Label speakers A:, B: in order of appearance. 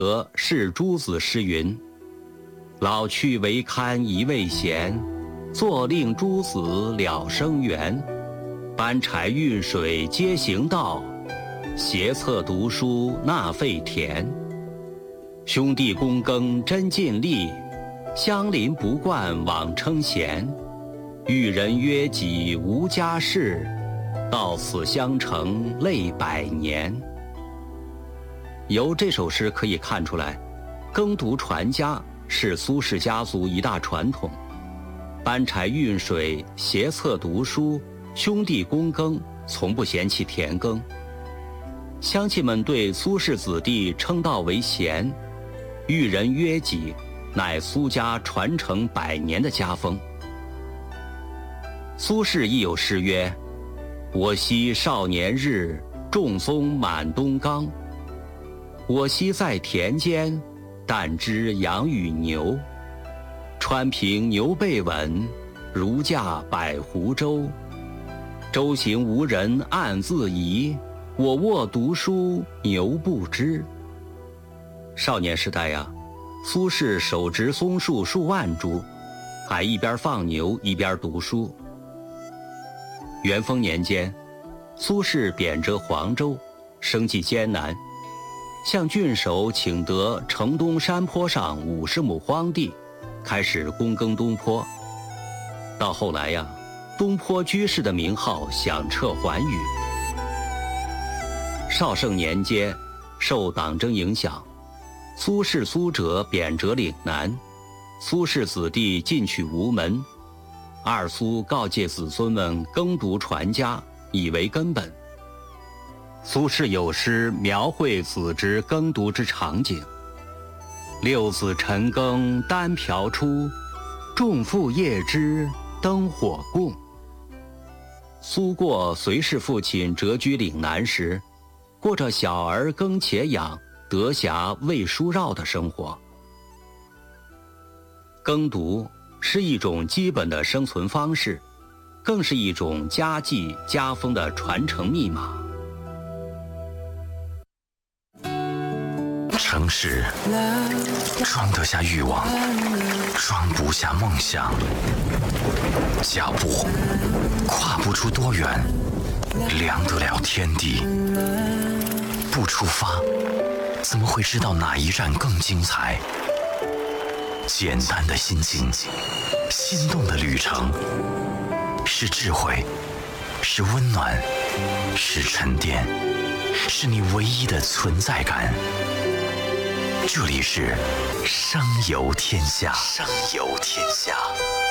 A: 是诸子诗云：老去为堪一味闲，坐令诸子了生源。搬柴运水皆行道，携册读书纳废田。兄弟躬耕真尽力，乡邻不惯枉称贤。遇人约己无家室，到此乡城泪百年。由这首诗可以看出来，耕读传家是苏轼家族一大传统。搬柴运水，携册读书，兄弟躬耕，从不嫌弃田耕。乡亲们对苏氏子弟称道为贤，遇人约己，乃苏家传承100年的家风。苏轼亦有诗曰：我昔少年日，种松满东冈。我昔在田间，但知养与牛。川平牛背稳，如驾百湖舟。舟行无人暗自疑，我卧读书牛不知。少年时代呀，苏轼手植松树数万株，还一边放牛一边读书。元丰年间，苏轼贬谪黄州，生计艰难，向郡守请得城东山坡上50亩荒地，开始躬耕东坡。到后来呀，东坡居士的名号响彻寰宇。绍圣年间，受党争影响，苏轼、苏辙贬谪岭南，苏氏子弟进取无门。二苏告诫子孙们耕读传家，以为根本。苏轼有诗描绘子之耕读之场景：六子晨耕单瓢出，众父夜织灯火供。苏过随侍父亲谪居岭南时，过着小儿耕且养，得暇喂书绕的生活。耕读是一种基本的生存方式，更是一种家计家风的传承密码。
B: 城市装得下欲望，装不下梦想。脚步跨不出多远，量得了天地。不出发，怎么会知道哪一站更精彩？简单的心情，心动的旅程，是智慧，是温暖，是沉淀，是你唯一的存在感。这里是声游天下，声游天下。